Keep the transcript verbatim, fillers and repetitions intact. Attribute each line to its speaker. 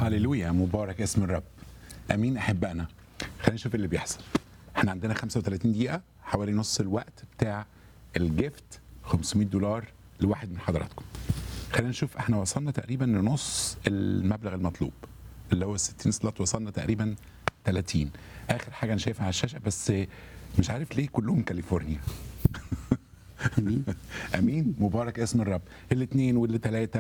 Speaker 1: هللويا، مبارك اسم الرب. امين احبائنا. خلينا نشوف اللي بيحصل. احنا عندنا خمسة وثلاثين دقيقه، حوالي نص الوقت بتاع الجيفت خمسمائة دولار لواحد من حضراتكم. خلينا نشوف، احنا وصلنا تقريبا لنص المبلغ المطلوب اللي هو ستين سلوت، وصلنا تقريبا ثلاثين. اخر حاجه انا شايفها على الشاشه، بس مش عارف ليه كلهم كاليفورنيا. امين مبارك اسم الرب. الاثنين والثلاثه